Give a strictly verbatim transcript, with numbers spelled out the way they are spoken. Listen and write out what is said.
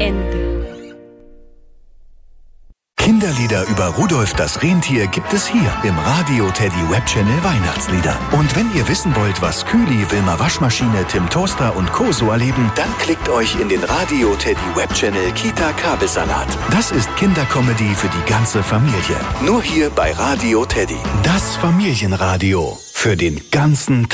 Ende. Kinderlieder über Rudolf das Rentier gibt es hier im Radio Teddy Webchannel Weihnachtslieder. Und wenn ihr wissen wollt, was Kühli, Wilma Waschmaschine, Tim Toaster und Co. so erleben, dann klickt euch in den Radio Teddy Webchannel Kita Kabelsalat. Das ist Kindercomedy für die ganze Familie. Nur hier bei Radio Teddy. Das Familienradio für den ganzen Tag.